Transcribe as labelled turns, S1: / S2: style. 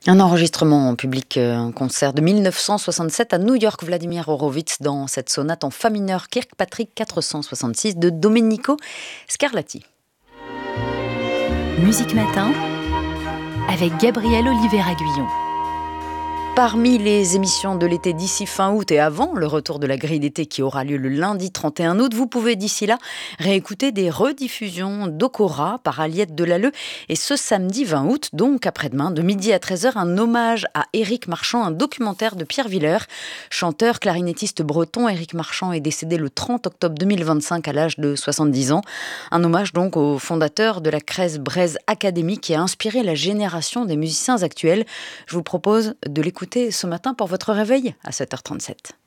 S1: Un enregistrement en public, un concert de 1967 à New York, Vladimir Horowitz dans cette sonate en fa mineur Kirkpatrick 466 de Domenico Scarlatti.
S2: Musique Matin avec Gabriel Oliveira-Guillon.
S1: Parmi les émissions de l'été d'ici fin août et avant le retour de la grille d'été qui aura lieu le lundi 31 août, vous pouvez d'ici là réécouter des rediffusions d'Okora par Aliette Delalleux. Et ce samedi 20 août, donc après-demain, de midi à 13h, un hommage à Éric Marchand, un documentaire de Pierre Villers. Chanteur, clarinettiste breton, Éric Marchand est décédé le 30 octobre 2025 à l'âge de 70 ans. Un hommage donc au fondateur de la Crèze Braise Academy qui a inspiré la génération des musiciens actuels. Je vous propose de l'écouter ce matin pour votre réveil à 7h37.